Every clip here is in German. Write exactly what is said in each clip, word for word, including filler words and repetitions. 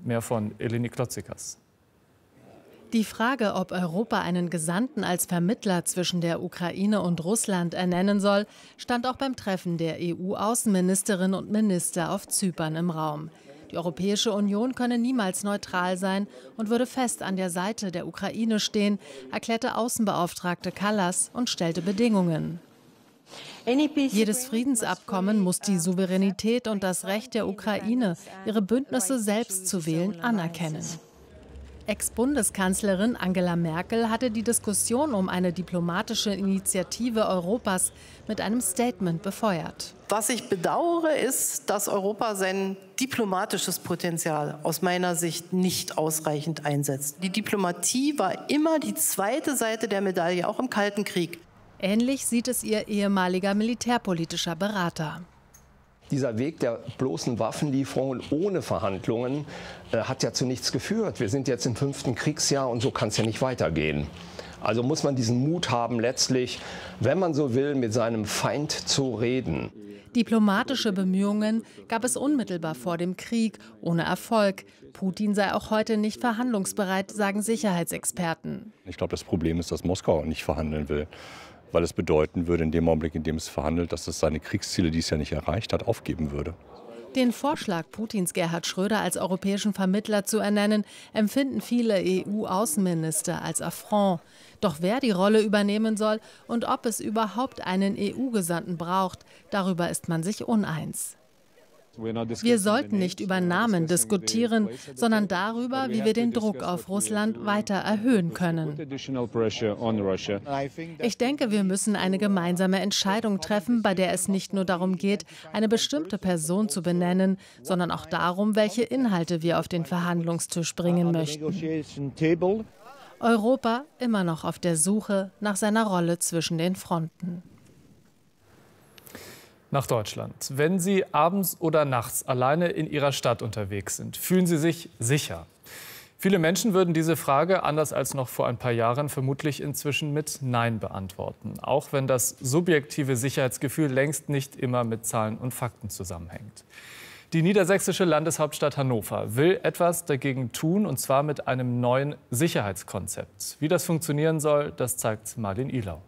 Mehr von Eleni Klotzikas. Die Frage, ob Europa einen Gesandten als Vermittler zwischen der Ukraine und Russland ernennen soll, stand auch beim Treffen der E U-Außenministerinnen und Minister auf Zypern im Raum. Die Europäische Union könne niemals neutral sein und würde fest an der Seite der Ukraine stehen, erklärte Außenbeauftragte Kallas und stellte Bedingungen. Jedes Friedensabkommen muss die Souveränität und das Recht der Ukraine, ihre Bündnisse selbst zu wählen, anerkennen. Ex-Bundeskanzlerin Angela Merkel hatte die Diskussion um eine diplomatische Initiative Europas mit einem Statement befeuert. Was ich bedauere, ist, dass Europa sein diplomatisches Potenzial aus meiner Sicht nicht ausreichend einsetzt. Die Diplomatie war immer die zweite Seite der Medaille, auch im Kalten Krieg. Ähnlich sieht es ihr ehemaliger militärpolitischer Berater. Dieser Weg der bloßen Waffenlieferungen ohne Verhandlungen äh, hat ja zu nichts geführt. Wir sind jetzt im fünften Kriegsjahr und so kann es ja nicht weitergehen. Also muss man diesen Mut haben, letztlich, wenn man so will, mit seinem Feind zu reden. Diplomatische Bemühungen gab es unmittelbar vor dem Krieg, ohne Erfolg. Putin sei auch heute nicht verhandlungsbereit, sagen Sicherheitsexperten. Ich glaube, das Problem ist, dass Moskau nicht verhandeln will. Weil es bedeuten würde, in dem Augenblick, in dem es verhandelt, dass es seine Kriegsziele, die es ja nicht erreicht hat, aufgeben würde. Den Vorschlag, Putins Gerhard Schröder als europäischen Vermittler zu ernennen, empfinden viele E U-Außenminister als Affront. Doch wer die Rolle übernehmen soll und ob es überhaupt einen E U-Gesandten braucht, darüber ist man sich uneins. Wir sollten nicht über Namen diskutieren, sondern darüber, wie wir den Druck auf Russland weiter erhöhen können. Ich denke, wir müssen eine gemeinsame Entscheidung treffen, bei der es nicht nur darum geht, eine bestimmte Person zu benennen, sondern auch darum, welche Inhalte wir auf den Verhandlungstisch bringen möchten. Europa immer noch auf der Suche nach seiner Rolle zwischen den Fronten. Nach Deutschland. Wenn Sie abends oder nachts alleine in Ihrer Stadt unterwegs sind, fühlen Sie sich sicher? Viele Menschen würden diese Frage, anders als noch vor ein paar Jahren, vermutlich inzwischen mit Nein beantworten. Auch wenn das subjektive Sicherheitsgefühl längst nicht immer mit Zahlen und Fakten zusammenhängt. Die niedersächsische Landeshauptstadt Hannover will etwas dagegen tun, und zwar mit einem neuen Sicherheitskonzept. Wie das funktionieren soll, das zeigt Marlin Ihlau.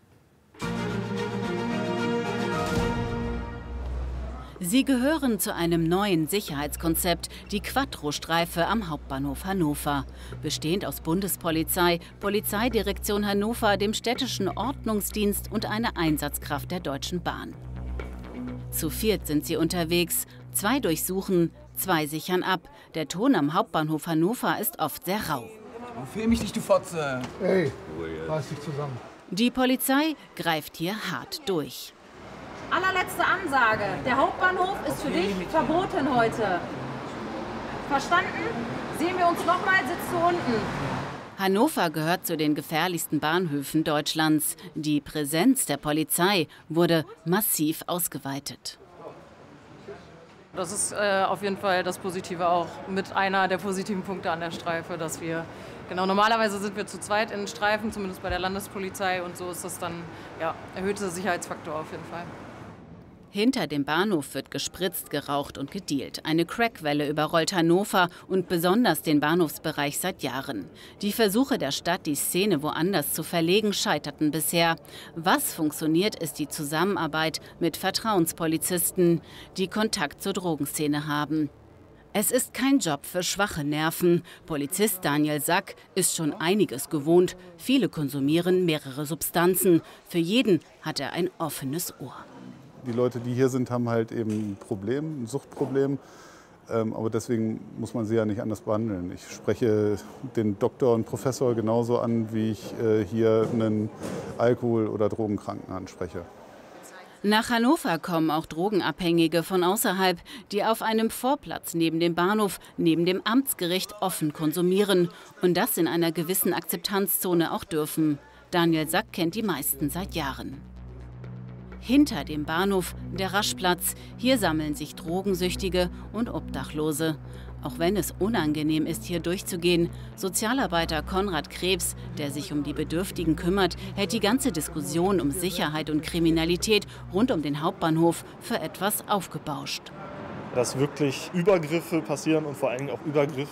Sie gehören zu einem neuen Sicherheitskonzept, die Quattro-Streife am Hauptbahnhof Hannover. Bestehend aus Bundespolizei, Polizeidirektion Hannover, dem städtischen Ordnungsdienst und einer Einsatzkraft der Deutschen Bahn. Zu viert sind sie unterwegs. Zwei durchsuchen, zwei sichern ab. Der Ton am Hauptbahnhof Hannover ist oft sehr rau. Film mich nicht, du Fotze! Ey, reiß dich zusammen. Die Polizei greift hier hart durch. Allerletzte Ansage. Der Hauptbahnhof ist für dich verboten heute. Verstanden? Sehen wir uns nochmal, sitzt du unten. Hannover gehört zu den gefährlichsten Bahnhöfen Deutschlands. Die Präsenz der Polizei wurde massiv ausgeweitet. Das ist äh, auf jeden Fall das Positive, auch mit einer der positiven Punkte an der Streife, dass wir, genau, normalerweise sind wir zu zweit in Streifen, zumindest bei der Landespolizei, und so ist das dann, ja, erhöhter Sicherheitsfaktor auf jeden Fall. Hinter dem Bahnhof wird gespritzt, geraucht und gedealt. Eine Crackwelle überrollt Hannover und besonders den Bahnhofsbereich seit Jahren. Die Versuche der Stadt, die Szene woanders zu verlegen, scheiterten bisher. Was funktioniert, ist die Zusammenarbeit mit Vertrauenspolizisten, die Kontakt zur Drogenszene haben. Es ist kein Job für schwache Nerven. Polizist Daniel Sack ist schon einiges gewohnt. Viele konsumieren mehrere Substanzen. Für jeden hat er ein offenes Ohr. Die Leute, die hier sind, haben halt eben ein Problem, ein Suchtproblem. Ähm, aber deswegen muss man sie ja nicht anders behandeln. Ich spreche den Doktor und Professor genauso an, wie ich äh, hier einen Alkohol- oder Drogenkranken anspreche. Nach Hannover kommen auch Drogenabhängige von außerhalb, die auf einem Vorplatz neben dem Bahnhof, neben dem Amtsgericht offen konsumieren und das in einer gewissen Akzeptanzzone auch dürfen. Daniel Sack kennt die meisten seit Jahren. Hinter dem Bahnhof der Raschplatz. Hier sammeln sich Drogensüchtige und Obdachlose. Auch wenn es unangenehm ist, hier durchzugehen. Sozialarbeiter Konrad Krebs, der sich um die Bedürftigen kümmert, hält die ganze Diskussion um Sicherheit und Kriminalität rund um den Hauptbahnhof für etwas aufgebauscht. Dass wirklich Übergriffe passieren und vor allem auch Übergriffe